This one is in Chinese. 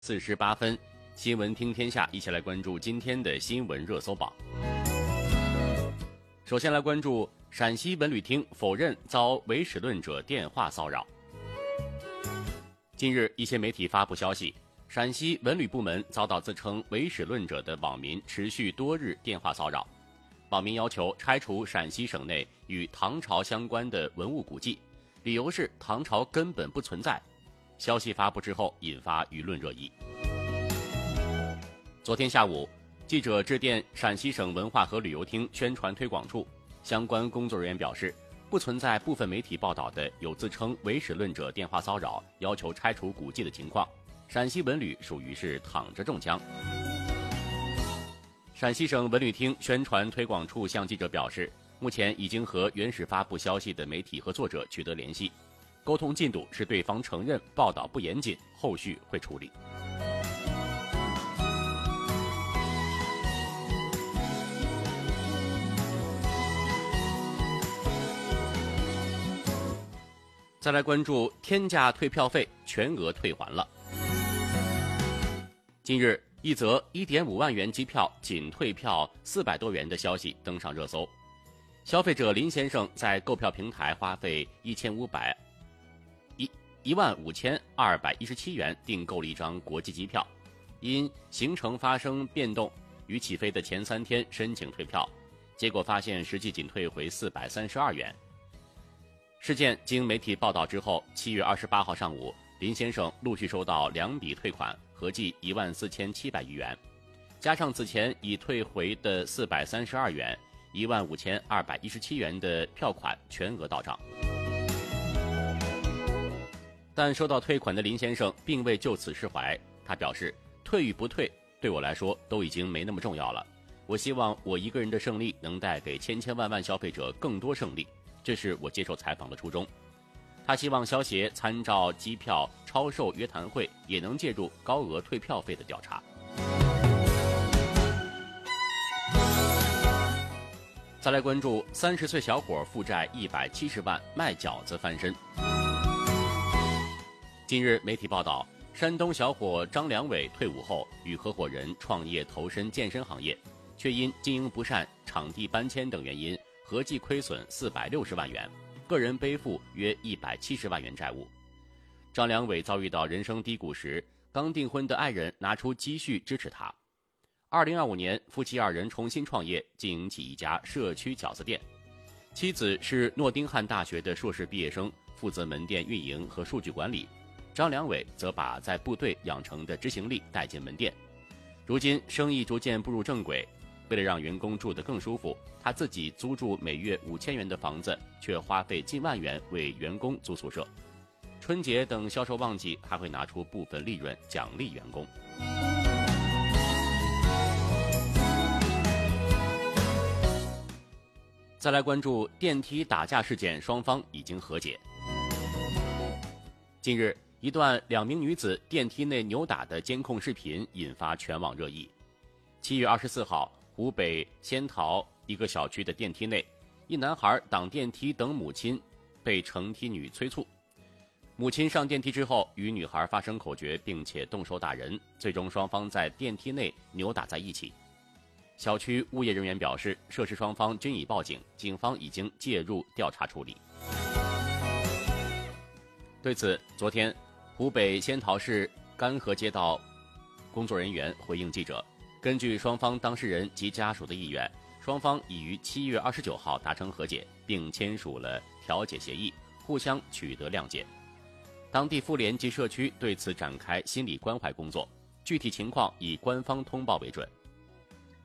48分，新闻听天下，一起来关注今天的新闻热搜榜。首先来关注陕西文旅厅否认遭唯史论者电话骚扰。近日，一些媒体发布消息，陕西文旅部门遭到自称唯史论者的网民持续多日电话骚扰。网民要求拆除陕西省内与唐朝相关的文物古迹，理由是唐朝根本不存在。消息发布之后，引发舆论热议。昨天下午，记者致电陕西省文化和旅游厅宣传推广处，相关工作人员表示，不存在部分媒体报道的有自称唯史论者电话骚扰，要求拆除古迹的情况。陕西文旅属于是躺着中枪。陕西省文旅厅宣传推广处向记者表示，目前已经和原始发布消息的媒体和作者取得联系，沟通进度是对方承认报道不严谨，后续会处理。再来关注天价退票费全额退还了。近日，一则 1.5 万元机票仅退票400多元的消息登上热搜。消费者林先生在购票平台花费15217元订购了一张国际机票，因行程发生变动，于起飞的前3天申请退票，结果发现实际仅退回432元。事件经媒体报道之后，7月28号上午，林先生陆续收到2笔退款，合计14700余元，加上此前已退回的432元，15217元的票款全额到账。但收到退款的林先生并未就此释怀，他表示，退与不退对我来说都已经没那么重要了，我希望我一个人的胜利能带给千千万万消费者更多胜利，这是我接受采访的初衷。他希望消协参照机票超售约谈会，也能介入高额退票费的调查。再来关注30岁小伙负债170万卖饺子翻身。近日，媒体报道，山东小伙张良伟退伍后与合伙人创业投身健身行业，却因经营不善、场地搬迁等原因，合计亏损460万元，个人背负约170万元债务。张良伟遭遇到人生低谷时，刚订婚的爱人拿出积蓄支持他。2025年，夫妻2人重新创业，经营起一家社区饺子店。妻子是诺丁汉大学的硕士毕业生，负责门店运营和数据管理。张良伟则把在部队养成的执行力带进门店。如今生意逐渐步入正轨，为了让员工住得更舒服，他自己租住每月5000元的房子，却花费近万元为员工租宿舍。春节等销售旺季，还会拿出部分利润奖励员工。再来关注电梯打架事件，双方已经和解。近日，一段2名女子电梯内扭打的监控视频引发全网热议。7月24号，湖北仙桃一个小区的电梯内，一男孩挡电梯等母亲被乘梯女催促。母亲上电梯之后与女孩发生口角，并且动手打人，最终双方在电梯内扭打在一起。小区物业人员表示，涉事双方均已报警，警方已经介入调查处理。对此，昨天湖北仙桃市甘河街道工作人员回应记者，根据双方当事人及家属的意愿，双方已于7月29号达成和解，并签署了调解协议，互相取得谅解。当地妇联及社区对此展开心理关怀工作，具体情况以官方通报为准。